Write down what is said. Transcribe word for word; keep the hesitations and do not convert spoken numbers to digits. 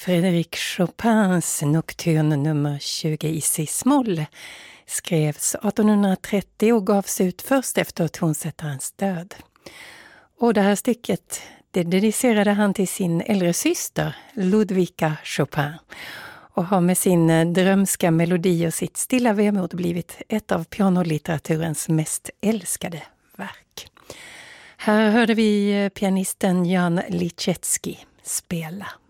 Frédéric Chopins Nocturne nummer tjugo i C-moll skrevs artonhundratrettio och gavs ut först efter tonsättarens död. Och det här stycket det dedicerade han till sin äldre syster Ludwika Chopin och har med sin drömska melodi och sitt stilla vemod blivit ett av pianolitteraturens mest älskade verk. Här hörde vi pianisten Jan Liszewski spela.